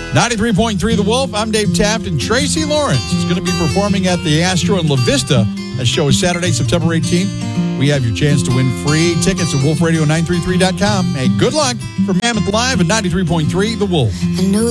93.3 The Wolf. I'm Dave Taft, and Tracy Lawrence is going to be performing at the Astro in La Vista. That show is Saturday, September 18th. We have your chance to win free tickets at wolfradio933.com. Hey, good luck for Mammoth Live at 93.3 The Wolf.